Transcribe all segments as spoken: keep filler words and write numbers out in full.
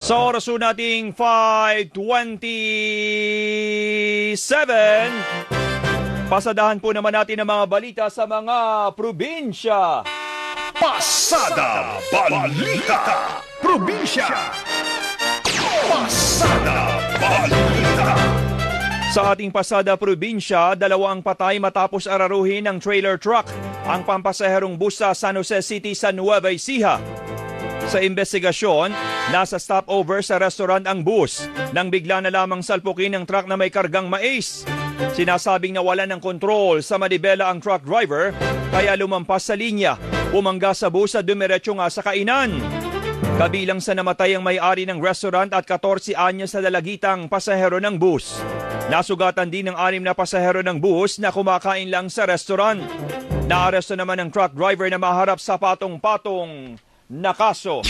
Sa oras po nating five twenty-seven, pasadahan po naman natin ang mga balita sa mga probinsya. Pasada Balita Probinsya. Pasada Balita. Sa ating pasada probinsya, dalawang patay matapos araruhin ng trailer truck ang pampasaherong bus sa San Jose City sa Nueva Ecija. Sa investigasyon, nasa stopover sa restaurant ang bus nang bigla na lamang salpukin ng truck na may kargang mais. Sinasabing nawalan ng kontrol sa manibela ang truck driver kaya lumampas sa linya, bumangga sa bus at dumiretso nga sa kainan. Kabilang sa namatay ang may-ari ng restaurant at fourteen anyos na dalagitang pasahero ng bus. Nasugatan din ng anim na pasahero ng bus na kumakain lang sa restaurant. Naaresto naman ang truck driver na maharap sa patong-patong na kaso.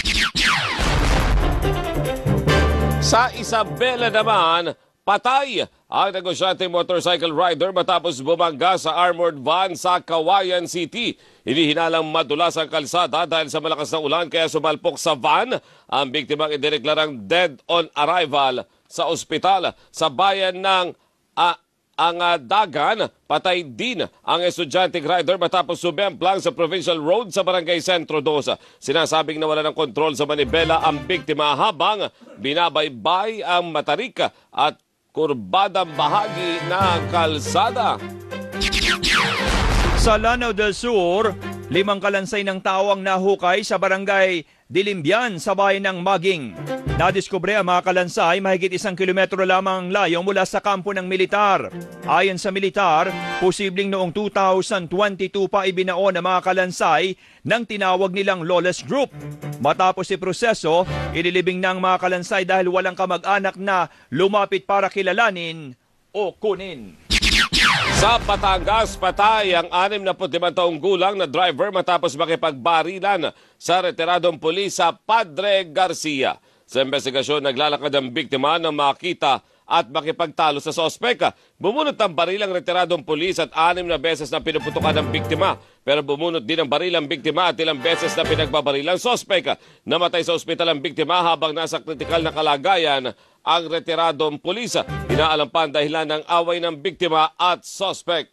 Sa Isabela naman, patay ang negosyanteng motorcycle rider matapos bumangga sa armored van sa Cauayan City. Hinihinalang madulas ang kalsada dahil sa malakas na ulan kaya sumalpok sa van. Ang biktimang idineklarang dead on arrival sa ospital. Sa bayan ng uh, ang uh, Dagan, patay din ang estudyanteng rider matapos sumemplang sa Provincial Road sa Barangay Centro two. Sinasabing nawala ng kontrol sa manibela ang biktima habang binabaybay ang matarik at kurbadang bahagi ng kalsada. Sa Lanao del Sur, limang kalansay ng tao ang nahukay sa barangay Dilimbian sa bayan ng Maging. Nadiskubre ang mga kalansay mahigit isang kilometro lamang layo mula sa kampo ng militar. Ayon sa militar, posibleng noong two thousand twenty-two pa ibinaon ang mga kalansay ng tinawag nilang lawless group. Matapos si proseso, ililibing ng mga kalansay dahil walang kamag-anak na lumapit para kilalanin o kunin. Sa Batangas, patay ang sixty-five taong gulang na driver matapos makipagbarilan sa retiradong pulis sa Padre Garcia. Sa investigasyon, naglalakad ang biktima na makita at makipagtalo sa sospek. Bumunot ng baril ang retiradong pulis at anim na beses na pinuputukan ng biktima. Pero bumunot din ng baril ang biktima at ilang beses na pinagbabaril ang sospek. Namatay sa ospital ang biktima habang nasa kritikal na kalagayan ang retiradong pulis. Inaalam pa ang dahilan ng away ng biktima at sospek.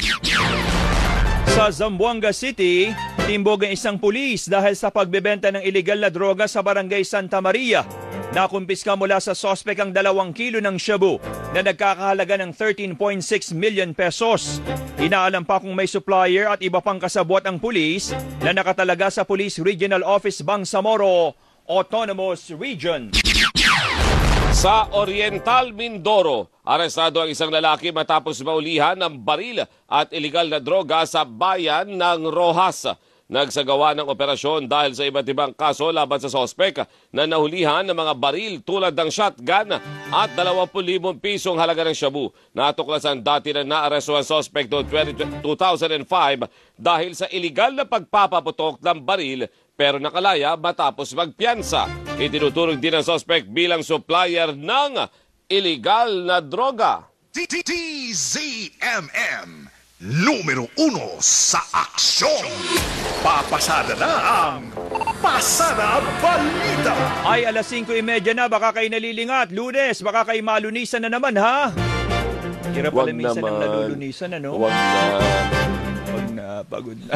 Sa Zamboanga City, timbog ang isang pulis dahil sa pagbebenta ng ilegal na droga sa barangay Santa Maria. Nakumpiska mula sa sospek ang dalawang kilo ng shabu na nagkakahalaga ng thirteen point six million pesos. Inaalam pa kung may supplier at iba pang kasabwat ang pulis na nakatalaga sa Police Regional Office Bangsamoro Autonomous Region. Sa Oriental Mindoro, arestado ang isang lalaki matapos maulihan ng baril at ilegal na droga sa bayan ng Rojas. Nagsagawa ng operasyon dahil sa iba't ibang kaso laban sa sospek na nahulihan ng mga baril tulad ng shotgun at dalawampu libong pisong halaga ng shabu. Natuklasan dati na naaresto ang sospek noong two thousand five dahil sa ilegal na pagpapaputok ng baril pero nakalaya matapos magpiyansa. Itinuturing din ang sospek bilang supplier ng ilegal na droga. D Z M M, numero uno sa aksyon. Papasada na ang Pasada Balita. Ay, alas singko trenta na, baka kayo nalilingat. Lunes, baka kayo malunisan na naman, ha? Hirap pala minsan ang nalulunisan, ano? Huwag na. Huwag na, pagod na.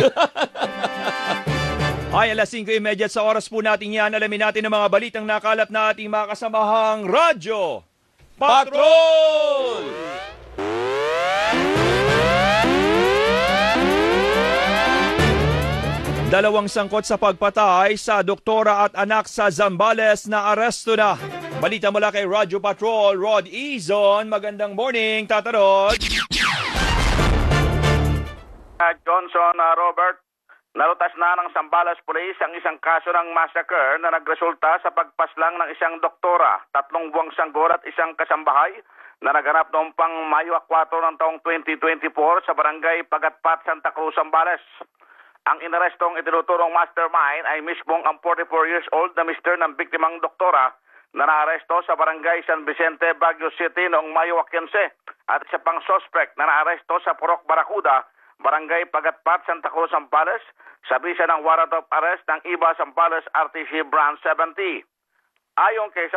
Ay, alas singko trenta sa oras po natin yan. Alamin natin ang mga balitang nakalap na ating mga kasamahang radyo. Patrol! Dalawang sangkot sa pagpatay sa doktora at anak sa Zambales na aresto na. Balita mula kay Radyo Patrol, Rod Izon. Magandang morning, Tata Rod. Uh, Johnson, uh, Robert, nalutas na ng Zambales Police ang isang kaso ng massacre na nagresulta sa pagpaslang ng isang doktora, tatlong buwang sanggol at isang kasambahay na naganap noong pang Mayo four ng taong twenty twenty-four sa barangay Pagatpat, Santa Cruz, Zambales. Ang inarestong itinuturong mastermind ay mismong ang forty-four years old na mister ng biktimang doktora na naaresto sa barangay San Vicente, Baguio City noong Mayo fifteen at isa pang suspect na naaresto sa Purok Barakuda, barangay Pagatpat, Santa Cruz, Zambales sa bisa ng warrant of arrest ng I B A Zambales R T C Branch seventy. Ayon kay